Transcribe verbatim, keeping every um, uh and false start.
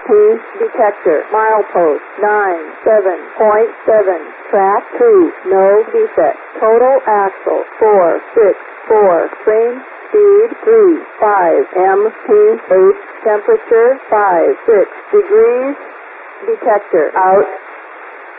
P detector. Milepost nine seven point seven. Track two. No defect. Total axle four six four. Train speed three five. M P H temperature five six degrees. Detector out.